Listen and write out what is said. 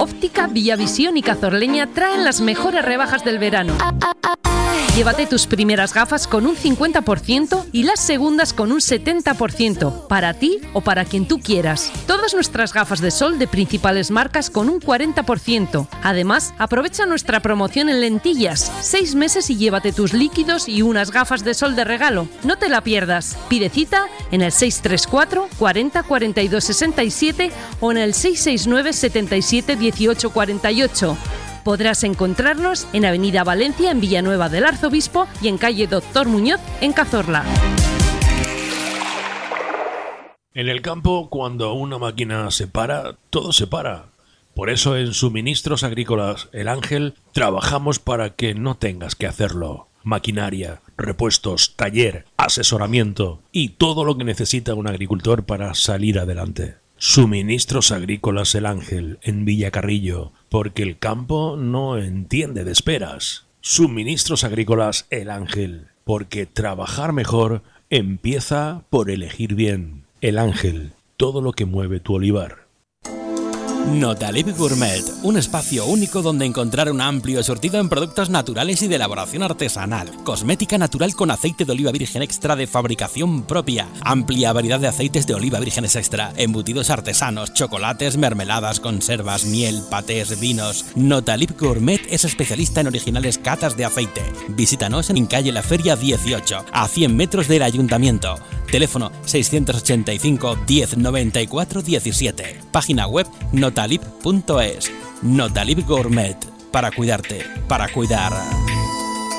Óptica Villavisión y Cazorleña traen las mejores rebajas del verano. Llévate tus primeras gafas con un 50% y las segundas con un 70%, para ti o para quien tú quieras. Todas nuestras gafas de sol de principales marcas con un 40%. Además, aprovecha nuestra promoción en lentillas. 6 meses y llévate tus líquidos y unas gafas de sol de regalo. No te la pierdas. Pide cita en el 634 40 42 67 o en el 669 77 18 48. Podrás encontrarnos en Avenida Valencia, en Villanueva del Arzobispo, y en calle Doctor Muñoz, en Cazorla. En el campo, cuando una máquina se para, todo se para. Por eso en Suministros Agrícolas El Ángel trabajamos para que no tengas que hacerlo. Maquinaria, repuestos, taller, asesoramiento y todo lo que necesita un agricultor para salir adelante. Suministros Agrícolas El Ángel, en Villacarrillo, porque el campo no entiende de esperas. Suministros Agrícolas El Ángel, porque trabajar mejor empieza por elegir bien. El Ángel, todo lo que mueve tu olivar. Notalib Gourmet, un espacio único donde encontrar un amplio surtido en productos naturales y de elaboración artesanal. Cosmética natural con aceite de oliva virgen extra de fabricación propia. Amplia variedad de aceites de oliva vírgenes extra. Embutidos artesanos, chocolates, mermeladas, conservas, miel, patés, vinos. Notalib Gourmet es especialista en originales catas de aceite. Visítanos en calle La Feria 18, a 100 metros del Ayuntamiento. Teléfono 685 10 94 17. Página web notalib.es. Notalib Gourmet. Para cuidarte, para cuidar.